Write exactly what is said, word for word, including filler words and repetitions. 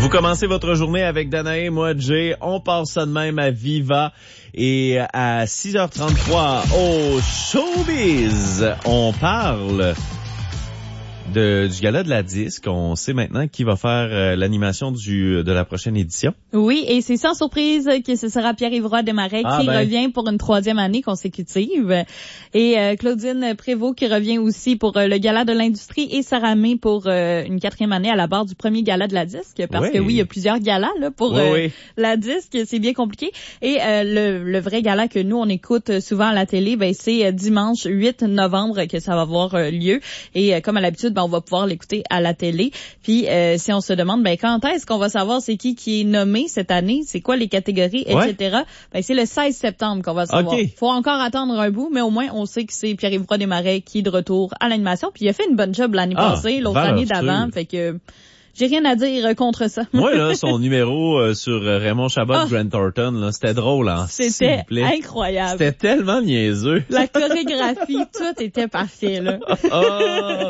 Vous commencez votre journée avec Danae, moi, Jay. On part ça de même à Viva. Et à six heures trente-trois, au Showbiz, on parle de, du gala de la disque. On sait maintenant qui va faire euh, l'animation du de la prochaine édition. Oui, et c'est sans surprise que ce sera Pierre-Yves Roy Desmarais ah qui ben. revient pour une troisième année consécutive. Et euh, Claudine Prévost qui revient aussi pour euh, le gala de l'industrie et Sarah May pour euh, une quatrième année à la barre du premier gala de la disque. Parce oui. que oui, il y a plusieurs galas là pour oui, euh, oui. la disque, c'est bien compliqué. Et euh, le, le vrai gala que nous, on écoute souvent à la télé, ben c'est euh, dimanche huit novembre que ça va avoir euh, lieu. Et euh, comme à l'habitude, ben, on va pouvoir l'écouter à la télé. Puis euh, si on se demande ben quand est-ce qu'on va savoir c'est qui qui est nommé cette année, c'est quoi les catégories, et cetera. Ouais. Ben c'est le seize septembre qu'on va savoir. Okay. Faut encore attendre un bout, mais au moins on sait que c'est Pierre-Yves Roy Desmarais qui est de retour à l'animation. Puis il a fait une bonne job l'année ah, passée, l'autre année d'avant, fait que j'ai rien à dire contre ça. Moi, là, son numéro euh, sur euh, Raymond Chabot, oh. Grant Thornton, là, c'était drôle, hein. C'était incroyable. C'était tellement niaiseux. La chorégraphie, tout était parfait, là. oh.